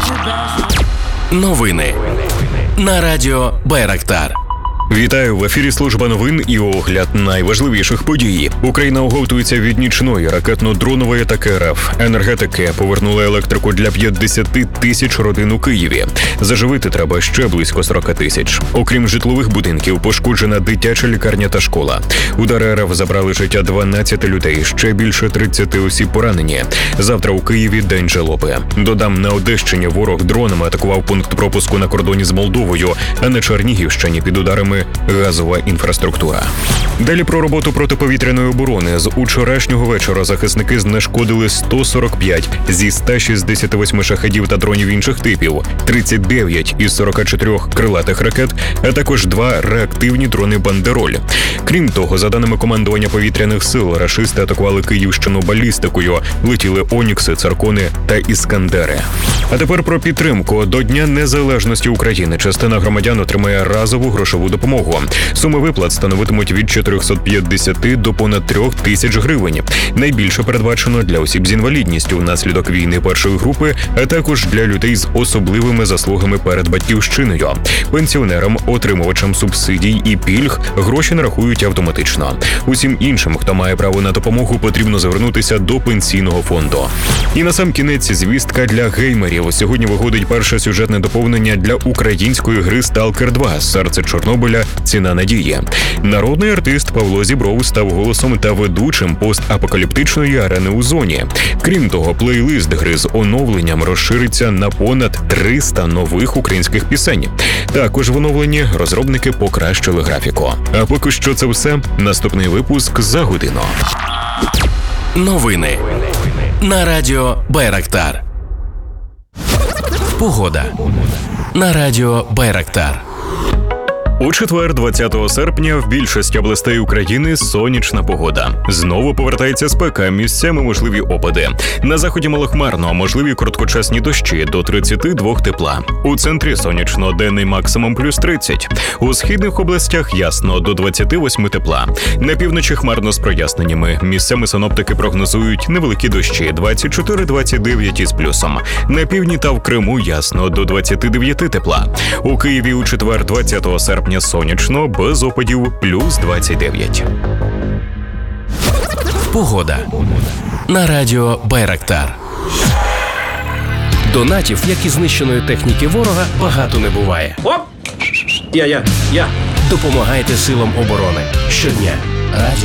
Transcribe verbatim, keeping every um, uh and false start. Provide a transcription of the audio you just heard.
Новини на радіо Байрактар. Вітаю, в ефірі служба новин і огляд найважливіших подій. Україна оговтується від нічної ракетно-дронової атаки РФ. Енергетики повернули електрику для п'ятдесят тисяч родин у Києві. Заживити треба ще близько сорок тисяч. Окрім житлових будинків, пошкоджена дитяча лікарня та школа. Удари РФ забрали життя дванадцяти людей, ще більше тридцяти осіб поранені. Завтра у Києві день жалоби. Додам, на Одещині ворог дронами атакував пункт пропуску на кордоні з Молдовою, а на Чернігівщині під ударами газова інфраструктура. Далі про роботу протиповітряної оборони. З учорашнього вечора захисники знешкодили сто сорок п'ять зі ста шістдесяти восьми шахедів та дронів інших типів, тридцять дев'ять із сорока чотирьох крилатих ракет, а також два реактивні дрони «Бандероль». Крім того, за даними командування повітряних сил, рашисти атакували Київщину балістикою, летіли «Онікси», «Циркони» та «Іскандери». А тепер про підтримку. До Дня Незалежності України частина громадян отримає разову грошову допомогу. Суми виплат становитимуть від чотирьохсот п'ятдесяти до понад трьох тисяч гривень. Найбільше передбачено для осіб з інвалідністю внаслідок війни першої групи, а також для людей з особливими заслугами перед батьківщиною. Пенсіонерам, отримувачам субсидій і пільг гроші нарахують автоматично. Усім іншим, хто має право на допомогу, потрібно звернутися до пенсійного фонду. І насамкінець звістка для геймерів. Сьогодні виходить перше сюжетне доповнення для української гри «Сталкер два. Серце Чорнобиля. Ціна надії». Народний артист Павло Зібров став голосом та ведучим постапокаліптичної арени у зоні. Крім того, плейлист гри з оновленням розшириться на понад триста нових українських пісень. Також в оновленні розробники покращили графіку. А поки що це все. Наступний випуск за годину. Новини на радіо Байрактар. Погода на радіо Байрактар. У четвер, двадцятого серпня, в більшості областей України сонячна погода. Знову повертається спека, місцями можливі опади. На заході малохмарно, можливі короткочасні дощі до тридцяти двох тепла. У центрі сонячно, денний максимум плюс тридцять. У східних областях ясно, до двадцяти восьми тепла. На півночі хмарно з проясненнями. Місцями синоптики прогнозують невеликі дощі двадцять чотири двадцять дев'ять із плюсом. На півдні та в Криму ясно, до двадцяти дев'яти тепла. У Києві у четвер, двадцятого серпня, сонячно, без опадів, плюс двадцять дев'ять. Погода на радіо Байрактар. Донатів, як і знищеної техніки ворога, багато не буває. Оп! Я, я, я. Допомагайте силам оборони щодня. Радіо